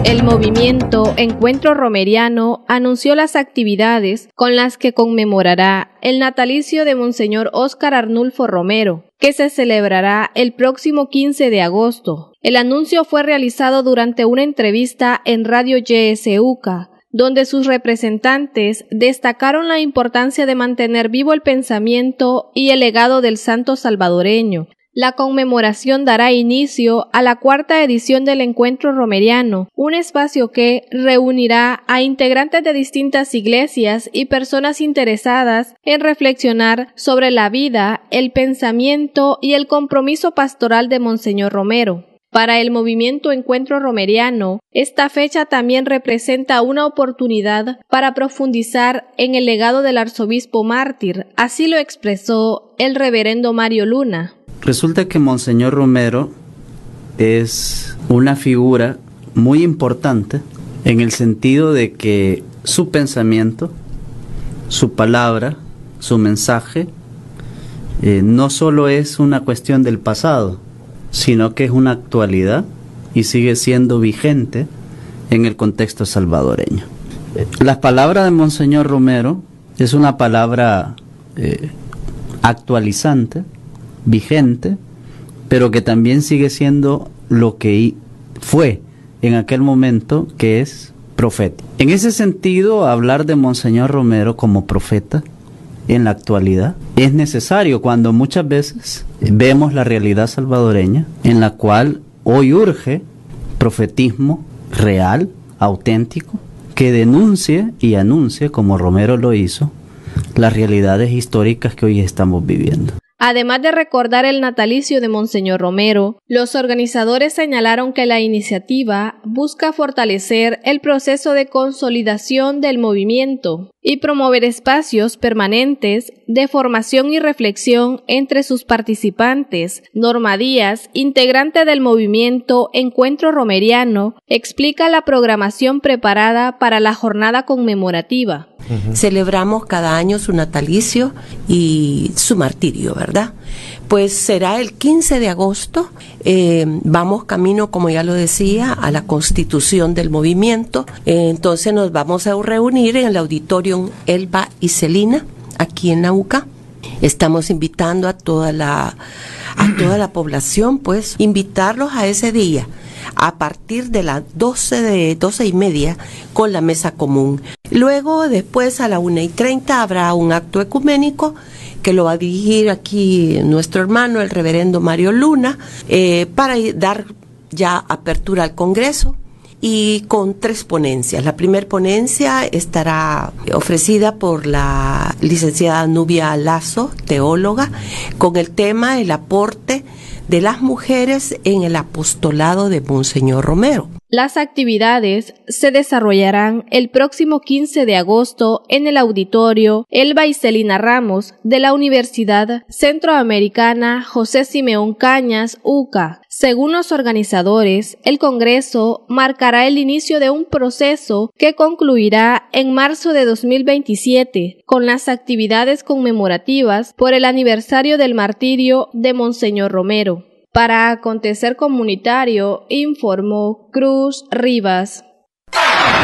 El movimiento Encuentro Romeriano anunció las actividades con las que conmemorará el natalicio de Monseñor Óscar Arnulfo Romero, que se celebrará el próximo 15 de agosto. El anuncio fue realizado durante una entrevista en Radio YSUCA, donde sus representantes destacaron la importancia de mantener vivo el pensamiento y el legado del santo salvadoreño. La conmemoración dará inicio a la 4ª edición del Encuentro Romeriano, un espacio que reunirá a integrantes de distintas iglesias y personas interesadas en reflexionar sobre la vida, el pensamiento y el compromiso pastoral de Monseñor Romero. Para el movimiento Encuentro Romeriano, esta fecha también representa una oportunidad para profundizar en el legado del arzobispo mártir, así lo expresó el reverendo Mario Luna. Resulta que Monseñor Romero es una figura muy importante en el sentido de que su pensamiento, su palabra, su mensaje, no solo es una cuestión del pasado, sino que es una actualidad y sigue siendo vigente en el contexto salvadoreño. Las palabras de Monseñor Romero es una palabra actualizante, vigente, pero que también sigue siendo lo que fue en aquel momento, que es profeta. En ese sentido, hablar de Monseñor Romero como profeta en la actualidad es necesario cuando muchas veces vemos la realidad salvadoreña, en la cual hoy urge profetismo real, auténtico, que denuncie y anuncie, como Romero lo hizo, las realidades históricas que hoy estamos viviendo. Además de recordar el natalicio de Monseñor Romero, los organizadores señalaron que la iniciativa busca fortalecer el proceso de consolidación del movimiento y promover espacios permanentes de formación y reflexión entre sus participantes. Norma Díaz, integrante del movimiento Encuentro Romeriano, explica la programación preparada para la jornada conmemorativa. Celebramos cada año su natalicio y su martirio, ¿verdad? Pues será el 15 de agosto, vamos camino, como ya lo decía, a la constitución del movimiento, entonces nos vamos a reunir en el auditorio Elba y Celina, aquí en Nauca. Estamos invitando a toda la población, pues, invitarlos a ese día, a partir de las 12:30, con la mesa común. Luego, después, a la 1:30, habrá un acto ecuménico que lo va a dirigir aquí nuestro hermano, el reverendo Mario Luna, para dar ya apertura al Congreso, y con 3 ponencias. La primera ponencia estará ofrecida por la licenciada Nubia Lazo, teóloga, con el tema el aporte de las mujeres en el apostolado de Monseñor Romero. Las actividades se desarrollarán el próximo 15 de agosto en el auditorio Elba y Celina Ramos de la Universidad Centroamericana José Simeón Cañas, UCA. Según los organizadores, el Congreso marcará el inicio de un proceso que concluirá en marzo de 2027 con las actividades conmemorativas por el aniversario del martirio de Monseñor Romero. Para Acontecer Comunitario, informó Cruz Rivas.